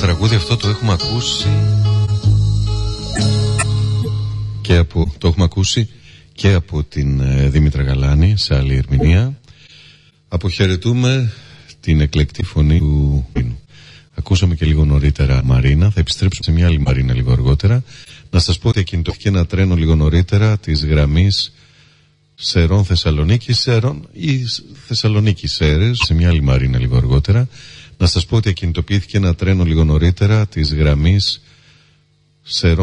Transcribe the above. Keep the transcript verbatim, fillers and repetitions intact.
τραγούδι αυτό το έχουμε ακούσει και από, το έχουμε ακούσει και από την ε, Δήμητρα Γαλάνη σε άλλη ερμηνεία. Αποχαιρετούμε την εκλεκτή φωνή του Πίνου. Ακούσαμε και λίγο νωρίτερα Μαρίνα. Θα επιστρέψουμε σε μια άλλη Μαρίνα λίγο αργότερα. Να σας πω ότι ακινητώθηκε ένα τρένο λίγο νωρίτερα της γραμμής Σερών Θεσσαλονίκη Σερών ή Θεσσαλονίκη Σέρες, σε μια άλλη Μαρίνα λίγο αργότερα. Να σας πω ότι ακινητοποιήθηκε ένα τρένο λίγο νωρίτερα της γραμμής Σερών